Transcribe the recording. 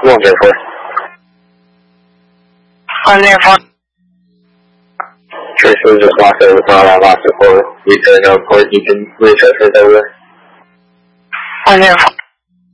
Longeville 4. 504. Trace was just lost over lost support. We said no port, you can reach us right over. 504.